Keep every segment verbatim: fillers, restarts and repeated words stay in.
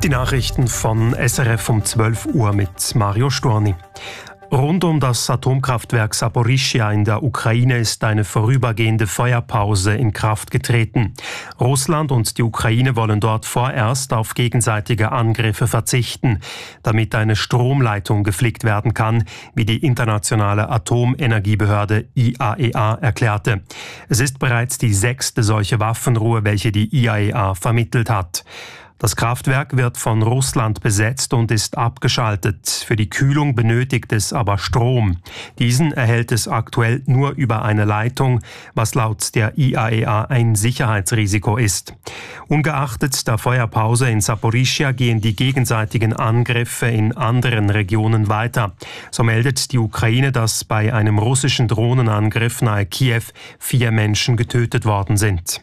Die Nachrichten von S R F um zwölf Uhr mit Mario Storni. Rund um das Atomkraftwerk Saporischschja in der Ukraine ist eine vorübergehende Feuerpause in Kraft getreten. Russland und die Ukraine wollen dort vorerst auf gegenseitige Angriffe verzichten, damit eine Stromleitung geflickt werden kann, wie die internationale Atomenergiebehörde I A E A erklärte. Es ist bereits die sechste solche Waffenruhe, welche die I A E A vermittelt hat. Das Kraftwerk wird von Russland besetzt und ist abgeschaltet. Für die Kühlung benötigt es aber Strom. Diesen erhält es aktuell nur über eine Leitung, was laut der I A E A ein Sicherheitsrisiko ist. Ungeachtet der Feuerpause in Saporischschja gehen die gegenseitigen Angriffe in anderen Regionen weiter. So meldet die Ukraine, dass bei einem russischen Drohnenangriff nahe Kiew vier Menschen getötet worden sind.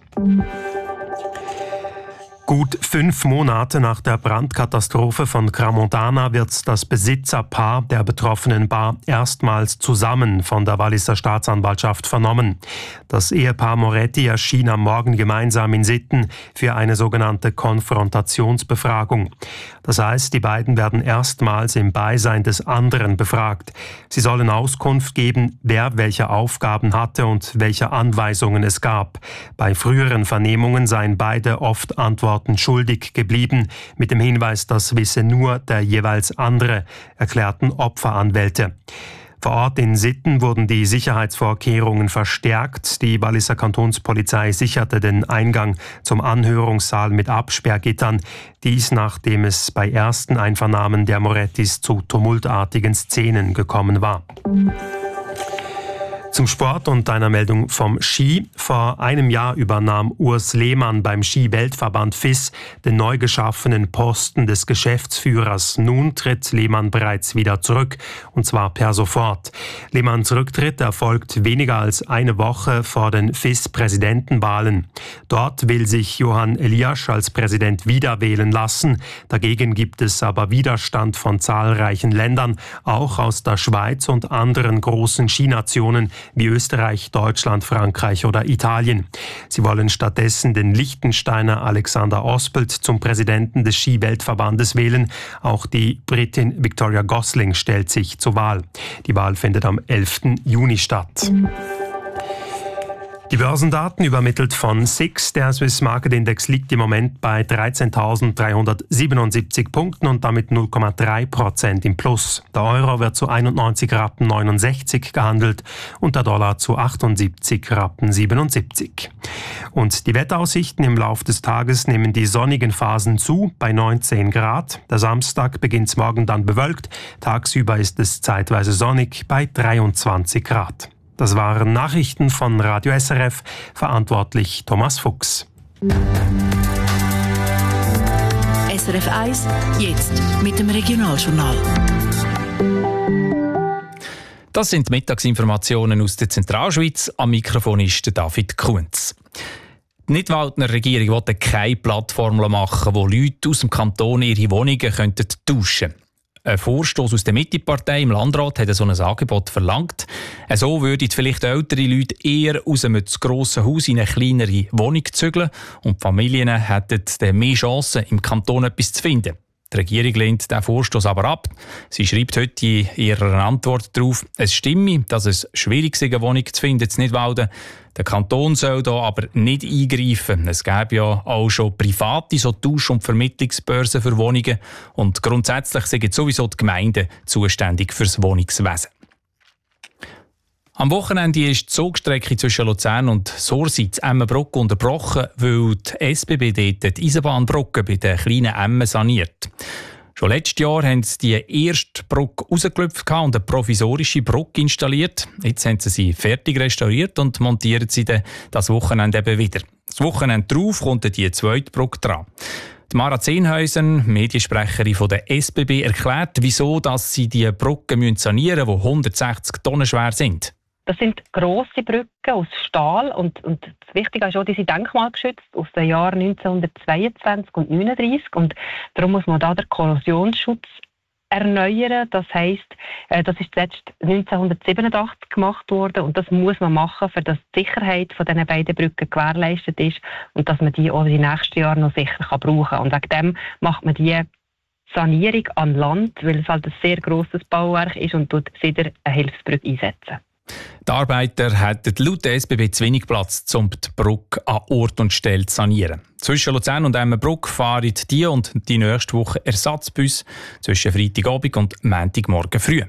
Gut fünf Monate nach der Brandkatastrophe von Crans-Montana wird das Besitzerpaar der betroffenen Bar erstmals zusammen von der Walliser Staatsanwaltschaft vernommen. Das Ehepaar Moretti erschien am Morgen gemeinsam in Sitten für eine sogenannte Konfrontationsbefragung. Das heißt, die beiden werden erstmals im Beisein des anderen befragt. Sie sollen Auskunft geben, wer welche Aufgaben hatte und welche Anweisungen es gab. Bei früheren Vernehmungen seien beide oft Antworten schuldig geblieben, mit dem Hinweis, das wisse nur der jeweils andere, erklärten Opferanwälte. Vor Ort in Sitten wurden die Sicherheitsvorkehrungen verstärkt. Die Walliser Kantonspolizei sicherte den Eingang zum Anhörungssaal mit Absperrgittern. Dies, nachdem es bei ersten Einvernahmen der Morettis zu tumultartigen Szenen gekommen war. Zum Sport und einer Meldung vom Ski. Vor einem Jahr übernahm Urs Lehmann beim Ski-Weltverband F I S den neu geschaffenen Posten des Geschäftsführers. Nun tritt Lehmann bereits wieder zurück, und zwar per sofort. Lehmanns Rücktritt erfolgt weniger als eine Woche vor den F I S-Präsidentenwahlen. Dort will sich Johann Eliasch als Präsident wiederwählen lassen. Dagegen gibt es aber Widerstand von zahlreichen Ländern, auch aus der Schweiz und anderen großen Skinationen, wie Österreich, Deutschland, Frankreich oder Italien. Sie wollen stattdessen den Liechtensteiner Alexander Ospelt zum Präsidenten des Ski-Weltverbandes wählen. Auch die Britin Victoria Gosling stellt sich zur Wahl. Die Wahl findet am elften Juni statt. Die Börsendaten übermittelt von S I X. Der Swiss Market Index liegt im Moment bei dreizehntausenddreihundertsiebenundsiebzig Punkten und damit null Komma drei Prozent im Plus. Der Euro wird zu einundneunzig Rappen neunundsechzig gehandelt und der Dollar zu achtundsiebzig Rappen siebenundsiebzig. Und die Wetteraussichten im Laufe des Tages nehmen die sonnigen Phasen zu bei neunzehn Grad. Der Samstag beginnt morgen dann bewölkt. Tagsüber ist es zeitweise sonnig bei dreiundzwanzig Grad. Das waren Nachrichten von Radio S R F, verantwortlich Thomas Fuchs. S R F eins, jetzt mit dem Regionaljournal. Das sind die Mittagsinformationen aus der Zentralschweiz. Am Mikrofon ist David Kunz. Die Nidwaldner Regierung will keine Plattform machen, wo Leute aus dem Kanton ihre Wohnungen tauschen könnten. Ein Vorstoß aus der Mittepartei im Landrat hat so ein Angebot verlangt. So würden vielleicht ältere Leute eher aus einem zu grossen Haus in eine kleinere Wohnung zügeln und die Familien hätten dann mehr Chancen, im Kanton etwas zu finden. Die Regierung lehnt diesen Vorstoß aber ab. Sie schreibt heute in ihrer Antwort darauf, es stimme, dass es schwierig ist, eine Wohnung zu finden in Nidwalden. Der Kanton soll da aber nicht eingreifen. Es gäbe ja auch schon private so Tausch- und Vermittlungsbörsen für Wohnungen und grundsätzlich sind sowieso die Gemeinden zuständig für das Wohnungswesen. Am Wochenende ist die Zugstrecke zwischen Luzern und Sorsi zu Emmenbrock unterbrochen, weil die S B B dort die Eisenbahnbrücke bei den kleinen Emmen saniert. Schon letztes Jahr haben sie die erste Brücke rausgelöpft und eine provisorische Brücke installiert. Jetzt haben sie sie fertig restauriert und montieren sie dann das Wochenende eben wieder. Das Wochenende darauf kommt die zweite Brücke dran. Die Mara Zehnhäusen, Mediensprecherin von der S B B, erklärt, wieso dass sie die Brücken sanieren müssen, die hundertsechzig Tonnen schwer sind. Das sind grosse Brücken aus Stahl und, und das Wichtige ist auch, die sind denkmalgeschützt aus den Jahren neunzehnhundertzweiundzwanzig und neununddreißig und darum muss man da den Korrosionsschutz erneuern. Das heisst, das ist zuletzt neunzehnhundertsiebenundachtzig gemacht worden und das muss man machen, für dass die Sicherheit von diesen beiden Brücken gewährleistet ist und dass man die auch in den nächsten Jahren noch sicher kann brauchen kann. Und wegen dem macht man die Sanierung an Land, weil es halt ein sehr grosses Bauwerk ist und dort wieder eine Hilfsbrücke einsetzen. Die Arbeiter hätten laut der S B B zu wenig Platz, um die Brücke an Ort und Stelle zu sanieren. Zwischen Luzern und Emmenbruck fahren die und die nächste Woche Ersatzbus zwischen Freitagabend und Montagmorgen früh.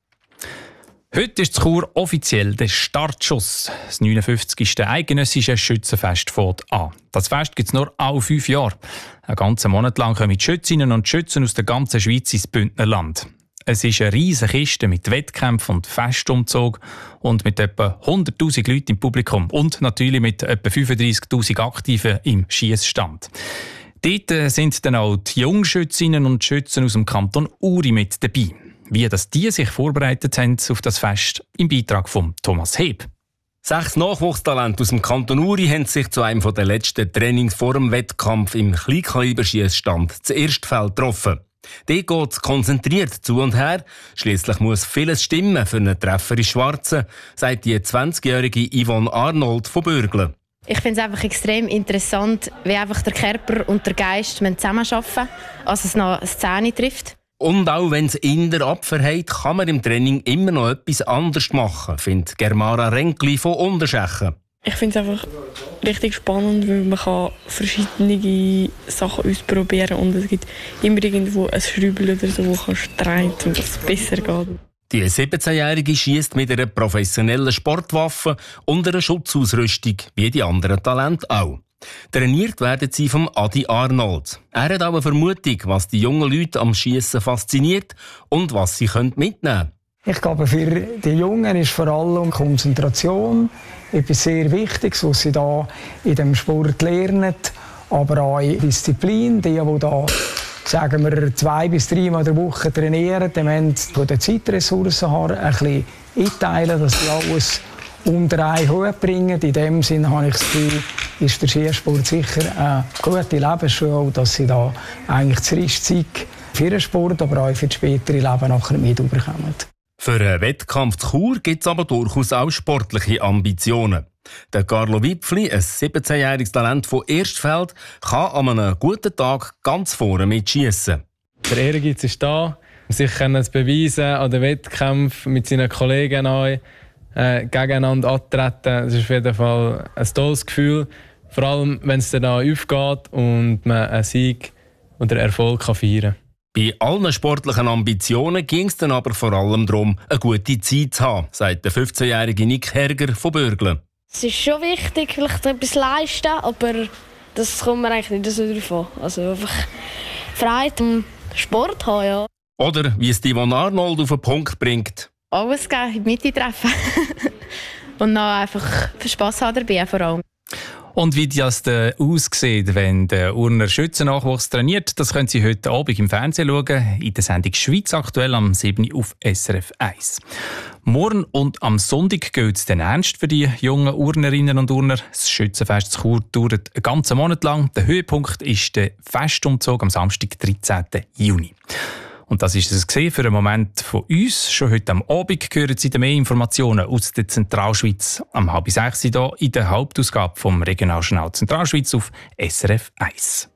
Heute ist in Chur offiziell der Startschuss. Das neunundfünfzigste eidgenössische Schützenfest fängt an. Das Fest gibt es nur alle fünf Jahre. Einen ganzen Monat lang kommen die Schützinnen und Schützen aus der ganzen Schweiz ins Bündnerland. Es ist eine riesige Kiste mit Wettkämpfen und Festumzug und mit etwa hunderttausend Leuten im Publikum und natürlich mit etwa fünfunddreissigtausend Aktiven im Schiessstand. Dort sind dann auch die Jungschützinnen und Schützen aus dem Kanton Uri mit dabei. Wie das die sich vorbereitet haben auf das Fest, im Beitrag von Thomas Heb. Sechs Nachwuchstalente aus dem Kanton Uri haben sich zu einem der letzten Trainings vor dem Wettkampf im Kleinkaliberschiessstand zu Erstfeld getroffen. Dort geht es konzentriert zu und her. Schliesslich muss vieles stimmen für einen Treffer in Schwarzen, sagt die zwanzigjährige Yvonne Arnold von Bürgle. Ich finde es einfach extrem interessant, wie einfach der Körper und der Geist zusammenarbeiten, als es noch eine Szene trifft. Und auch wenn es in der Abwehr hat, kann man im Training immer noch etwas anderes machen, findet Germara Renkli von Unterschechen. Ich finde es einfach richtig spannend, weil man kann verschiedene Sachen ausprobieren und es gibt immer irgendwo ein Schräubchen oder so, das kannst drehen, damit es besser geht. Die siebzehnjährige schiesst mit einer professionellen Sportwaffe und einer Schutzausrüstung, wie die anderen Talente auch. Trainiert werden sie vom Adi Arnold. Er hat auch eine Vermutung, was die jungen Leute am Schiessen fasziniert und was sie mitnehmen können. Ich glaube, für die Jungen ist vor allem Konzentration etwas sehr Wichtiges, was sie da in dem Sport lernen, aber auch Disziplin. Die, die da, sagen wir, zwei bis drei Mal in der Woche trainieren, die müssen von den Zeitressourcen haben, ein bisschen einteilen, dass sie alles unter einen Hut bringen. In dem Sinne habe ich das Gefühl, ist der Skisport sicher eine gute Lebensschule, dass sie da eigentlich das Restzeug für den Sport, aber auch für das spätere Leben nachher mit überkommen. Für einen Wettkampf zu Chur gibt es aber durchaus auch sportliche Ambitionen. Der Carlo Wipfli, ein siebzehnjähriges Talent von Erstfeld, kann an einem guten Tag ganz vorne mitschiessen. Der Ehrgeiz ist da, sich zu beweisen an den Wettkämpfen mit seinen Kollegen neu, äh, gegeneinander antreten. Das ist auf jeden Fall ein tolles Gefühl, vor allem wenn es dann aufgeht und man einen Sieg oder Erfolg kann feiern kann. Bei allen sportlichen Ambitionen ging es dann aber vor allem darum, eine gute Zeit zu haben, sagt der fünfzehnjährige Nick Herger von Bürgle. Es ist schon wichtig, vielleicht etwas leisten, aber das kommt mir eigentlich nicht so drauf an. Also einfach Freude am Sport haben, ja. Oder wie es Yvonne Arnold auf den Punkt bringt. Alles geben, in die Mitte treffen. Und dann einfach für Spass haben dabei vor allem. Und wie das aussieht, wenn der Urner Schützennachwuchs trainiert, das können Sie heute Abend im Fernsehen schauen, in der Sendung «Schweiz aktuell» am sieben Uhr auf S R F eins. Morgen und am Sonntag geht es dann ernst für die jungen Urnerinnen und Urner. Das Schützenfest zu Chur dauert einen ganzen Monat lang. Der Höhepunkt ist der Festumzug am Samstag, dreizehnten Juni. Und das ist es für einen Moment von uns. Schon heute am Abend hören Sie mehr Informationen aus der Zentralschweiz. Am halb sechs hier in der Hauptausgabe vom Regionaljournal Zentralschweiz auf S R F eins.